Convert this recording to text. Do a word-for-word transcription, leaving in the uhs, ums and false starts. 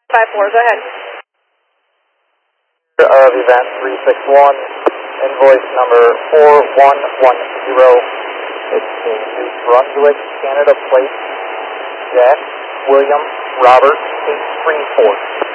five four, go ahead. Of event three six one, invoice number four one one zero. It's a New Brunswick, Canada plate, Jack William Robert eight three four.